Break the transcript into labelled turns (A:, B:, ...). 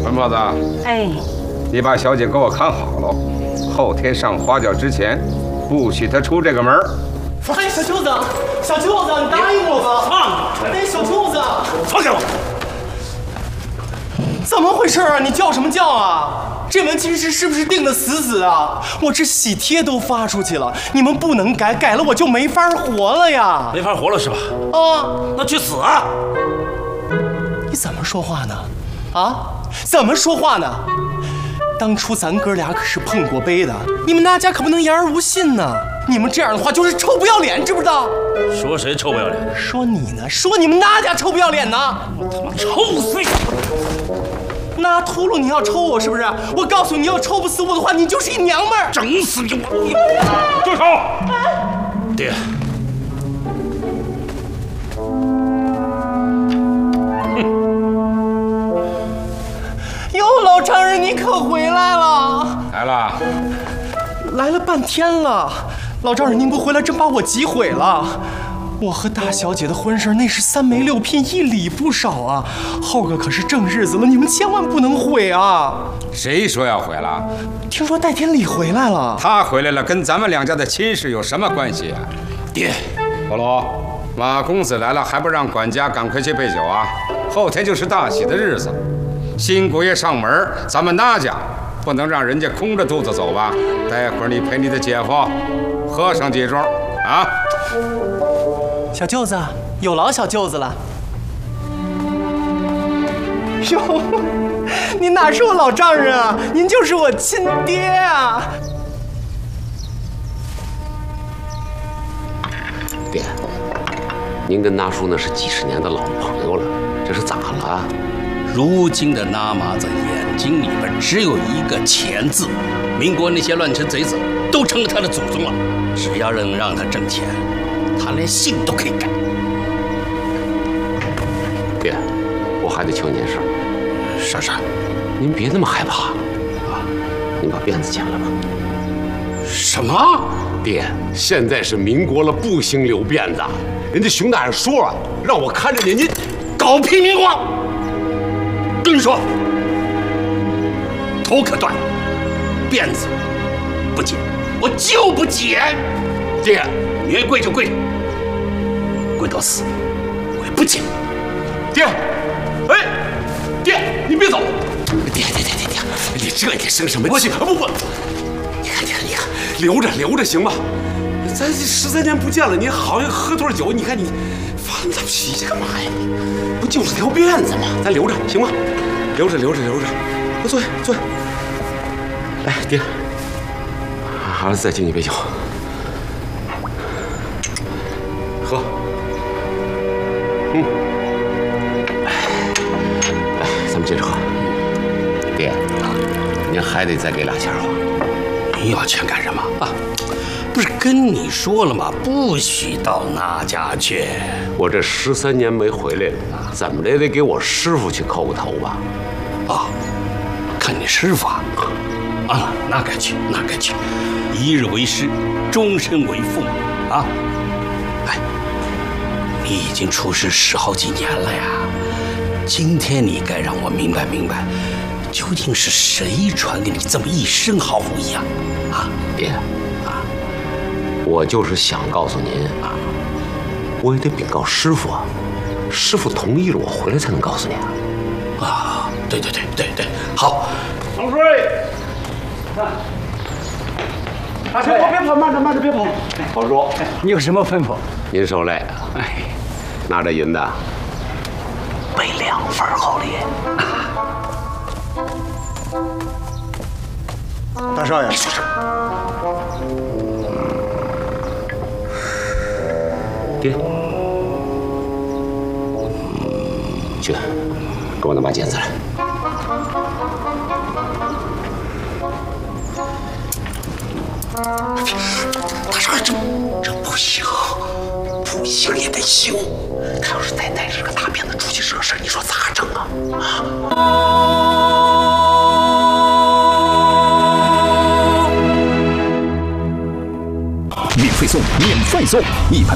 A: 文婆子，
B: 哎，
A: 你把小姐给我看好了，后天上花轿之前，不许她出这个门。
C: 哎，小舅子，小舅子，你答应我吧！
D: 放！
C: 哎，小舅子，
D: 放开我！
C: 怎么回事啊？你叫什么叫啊？这门亲事是不是定得死死啊？我这喜帖都发出去了，你们不能改，改了我就没法活了呀！
D: 没法活了是吧？
C: 啊，
D: 那去死啊！
C: 你怎么说话呢？啊，怎么说话呢？当初咱哥俩可是碰过杯的，你们那家可不能言而无信呢。你们这样的话就是臭不要脸，知不知道？
D: 说谁臭不要脸？
C: 说你呢？说你们那家臭不要脸呢？
D: 我他妈臭死你！
C: 那秃噜你要抽我是不是？我告诉你，你要抽不死我的话，你就是一娘们儿！
D: 整死你！住手！爹。
C: 哟，老丈人你可回来了！
A: 来了，
C: 来了半天了，老丈人您不回来，真把我急毁了。我和大小姐的婚事那是3媒6聘，1礼不少啊，后个可是正日子了，你们千万不能毁啊！
A: 谁说要毁了？
C: 听说戴天理回来了，
A: 他回来了，跟咱们两家的亲事有什么关系啊？
D: 爹，
A: 火龙，马公子来了，还不让管家赶快去备酒啊？后天就是大喜的日子，新姑爷上门，咱们那家不能让人家空着肚子走吧？待会儿你陪你的姐夫喝上几盅啊！
C: 小舅子，有劳小舅子了。哟，您哪是我老丈人啊，您就是我亲爹啊！
E: 爹，您跟那叔那是几十年的老朋友了，这是咋了？
D: 如今的那麻子眼睛里边只有一个钱字，民国那些乱臣贼子都成了他的祖宗了。只要能让他挣钱，他连姓都可以改。
E: 爹，我还得求您件事。
D: 啥事？
E: 您别那么害怕啊！您把辫子剪了吧。
D: 什么？
E: 爹，现在是民国了，不兴留辫子。人家熊大人说了，让我看着您
D: 狗屁民国！跟你说，头可断，辫子不剪，我就不剪。爹，你愿意跪就跪，跪到死，我也不剪。
E: 爹，哎，爹，你别走！爹，你这点生什么气？不，你看，留着行吗？咱13年不见了，你好像喝多少酒？你看你发那脾气干嘛呀？不就是条辫子吗？咱留着行吗？留着。坐下。来，爹，儿子再敬你杯酒，喝。来，咱们接着喝。爹，您还得再给2钱花。
D: 您要钱干什么啊？不是跟你说了吗？不许到那家去。
E: 我这13年没回来了，怎么的也得给我师傅去叩个头吧？
D: 啊，看你师傅啊，那该去。一日为师，终身为父啊！哎，你已经出师10好几年了呀，今天你该让我明白，究竟是谁传给你这么一身好武艺啊？啊，
E: 爹，我就是想告诉您啊，我也得禀告师傅啊，师傅同意了，我回来才能告诉您
D: 啊。对，好。
F: 王书瑞，别跑，慢着，别跑。
G: 宝叔，你有什么吩咐？
E: 您受累。
G: 哎，
E: 拿着银子，
G: 备2份好礼。
F: 大少爷，
E: 爹，去，给我拿把剪子来。
G: 大少爷，这不行也得行。他要是再带着这个大辫子出去惹事，你说咋整啊？
H: 免费送，1盘